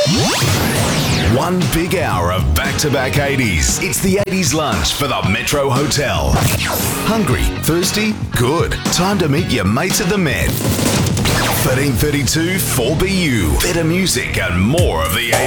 One big hour of back-to-back 80s. It's the 80s lunch for the Metro Hotel. Hungry? Thirsty? Good. Time to meet your mates at the Met. 1332 4BU. Better music and more of the 80s.